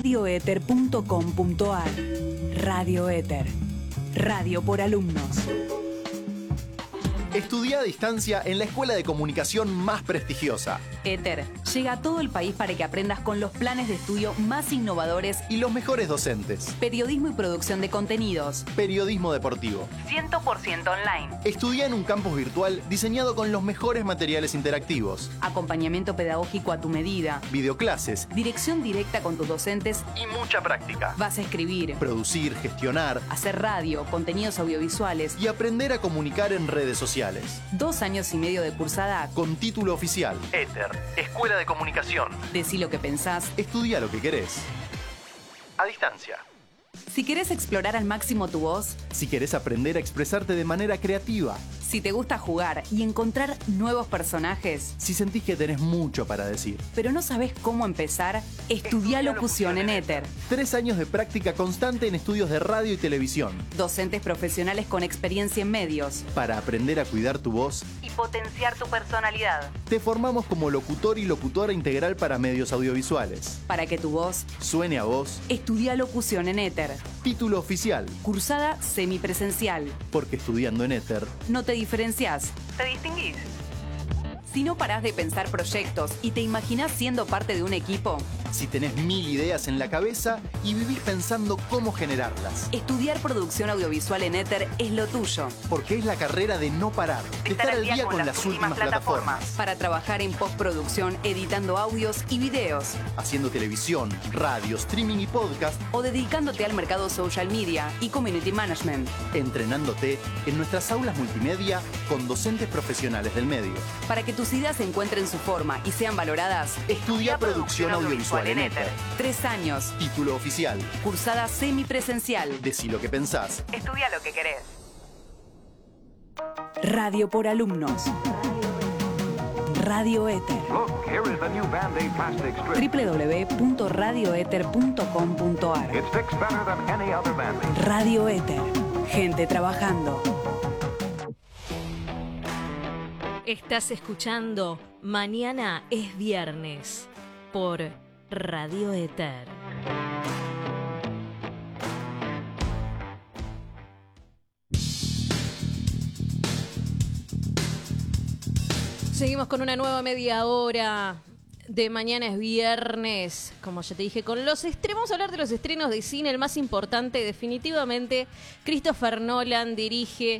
radioether.com.ar. Radio Ether. Radio por alumnos. Estudia a distancia en la escuela de comunicación más prestigiosa. Ether llega a todo el país para que aprendas con los planes de estudio más innovadores y los mejores docentes. Periodismo y producción de contenidos. Periodismo deportivo. 100% online. Estudia en un campus virtual diseñado con los mejores materiales interactivos. Acompañamiento pedagógico a tu medida. Videoclases. Dirección directa con tus docentes. Y mucha práctica. Vas a escribir. Producir, gestionar. Hacer radio, contenidos audiovisuales. Y aprender a comunicar en redes sociales. 2 años y medio de cursada. Con título oficial. Ether. Escuela de Comunicación. Decí lo que pensás. Estudia lo que querés. A distancia. Si querés explorar al máximo tu voz. Si querés aprender a expresarte de manera creativa. Si te gusta jugar y encontrar nuevos personajes. Si sentís que tenés mucho para decir. Pero no sabés cómo empezar, estudia locución en Ether. 3 años de práctica constante en estudios de radio y televisión. Docentes profesionales con experiencia en medios. Para aprender a cuidar tu voz y potenciar tu personalidad. Te formamos como locutor y locutora integral para medios audiovisuales. Para que tu voz suene a vos. Estudia locución en Ether. Título oficial. Cursada semipresencial. Porque estudiando en Ether no te diferenciás, te distinguís. Si no parás de pensar proyectos y te imaginás siendo parte de un equipo. Si tenés 1000 ideas en la cabeza y vivís pensando cómo generarlas. Estudiar producción audiovisual en Ether es lo tuyo. Porque es la carrera de no parar, de estar al día con las últimas plataformas. Para trabajar en postproducción, editando audios y videos. Haciendo televisión, radio, streaming y podcast. O dedicándote al mercado social media y community management. Entrenándote en nuestras aulas multimedia con docentes profesionales del medio. Para que tus ideas encuentren su forma y sean valoradas. Estudia producción audiovisual en Ether. 3 años. Título oficial. Cursada semipresencial. Decí lo que pensás. Estudia lo que querés. Radio por alumnos. Radio Ether. www.radioether.com.ar. Radio Ether. Gente trabajando. Estás escuchando Mañana es Viernes por Radio Ether. Seguimos con una nueva media hora de Mañana es Viernes, como ya te dije, con los estrenos. Vamos a hablar de los estrenos de cine. El más importante, definitivamente, Christopher Nolan dirige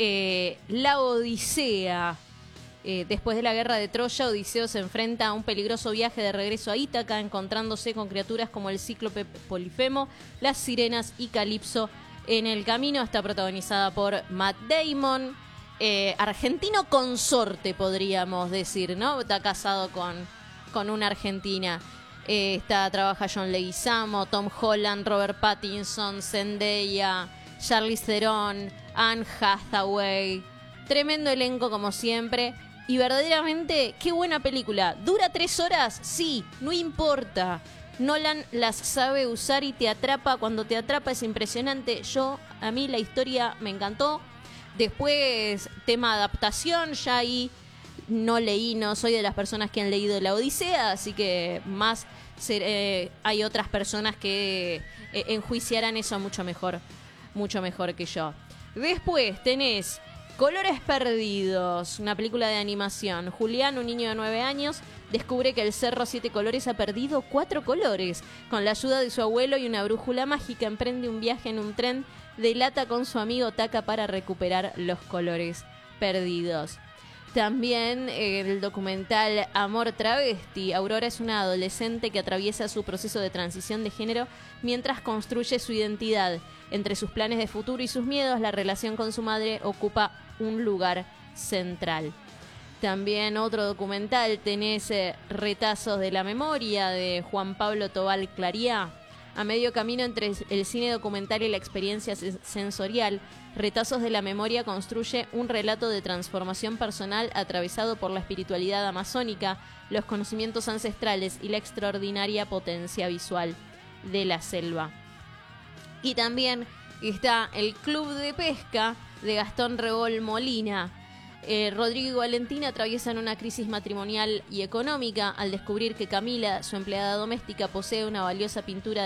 La Odisea. Después de la guerra de Troya, Odiseo se enfrenta a un peligroso viaje de regreso a Ítaca, encontrándose con criaturas como el cíclope Polifemo, las sirenas y Calipso en el camino. Está protagonizada por Matt Damon, argentino consorte, podríamos decir, ¿no? Está casado con una argentina. Trabaja John Leguizamo, Tom Holland, Robert Pattinson, Zendaya, Charlize Theron, Anne Hathaway. Tremendo elenco como siempre. Y verdaderamente, qué buena película. ¿Dura 3 horas? Sí, no importa. Nolan las sabe usar y te atrapa. Cuando te atrapa es impresionante. A mí la historia me encantó. Después, tema adaptación, ya ahí no soy de las personas que han leído La Odisea, así que hay otras personas que enjuiciarán eso mucho mejor que yo. Después tenés Colores Perdidos, una película de animación. Julián, un niño de 9 años, descubre que el cerro 7 colores ha perdido 4 colores. Con la ayuda de su abuelo y una brújula mágica, emprende un viaje en un tren de lata con su amigo Taka para recuperar los colores perdidos. También el documental Amor Travesti. Aurora es una adolescente que atraviesa su proceso de transición de género mientras construye su identidad. Entre sus planes de futuro y sus miedos, la relación con su madre ocupa un lugar central. También otro documental, tenés Retazos de la Memoria, de Juan Pablo Tobal Clariá. A medio camino entre el cine documental y la experiencia sensorial, Retazos de la Memoria construye un relato de transformación personal atravesado por la espiritualidad amazónica, los conocimientos ancestrales y la extraordinaria potencia visual de la selva. Y también está El Club de Pesca, de Gastón Rebol Molina. Rodrigo y Valentina atraviesan una crisis matrimonial y económica al descubrir que Camila, su empleada doméstica, posee una valiosa pintura